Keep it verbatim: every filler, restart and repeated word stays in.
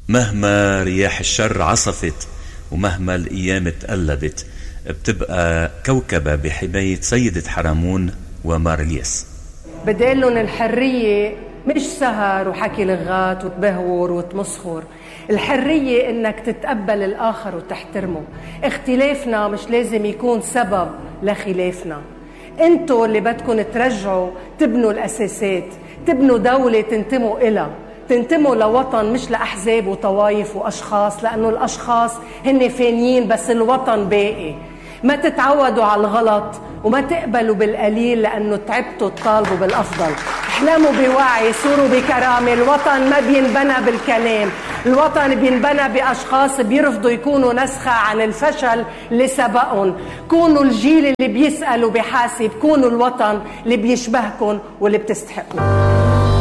مهما رياح الشر عصفت ومهما الأيام تقلبت، بتبقى كوكبة بحماية سيدة حرمون ومارليس. بدالن الحرية مش سهر وحكي لغات وتبهور وتمسخر. الحرية إنك تتقبل الآخر وتحترمه. اختلافنا مش لازم يكون سبب لخلافنا. انتوا اللي بدكن ترجعوا تبنوا الأساسات، تبنوا دولة تنتموا إلها، تنتموا لوطن مش لأحزاب وطوايف وأشخاص، لأنه الأشخاص هن فانيين بس الوطن باقي. ما تتعودوا على الغلط وما تقبلوا بالقليل، لأنه تعبتوا تطالبوا بالأفضل. احلموا بوعي، سوروا بكرامة. الوطن ما بينبنى بالكلام، الوطن بينبنى بأشخاص بيرفضوا يكونوا نسخة عن الفشل اللي سبقهم. كونوا الجيل اللي بيسأل وبيحاسب، كونوا الوطن اللي بيشبهكم واللي بتستحقوا.